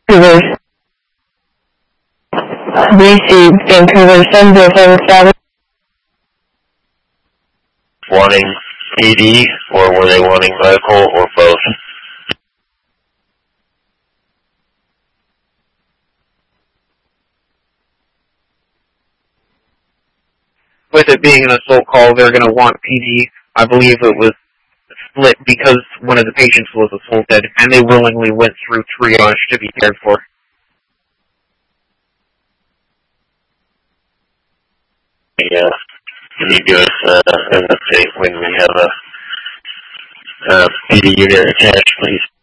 Vancouver, BC, Vancouver, Sunbury, South. Wanting PD, or were they wanting medical, or both? With it being an assault call, they're going to want PD. I believe it was split because one of the patients was assaulted, and they willingly went through triage to be cared for. Yeah. Can you give us an update when we have a PD unit attached, please?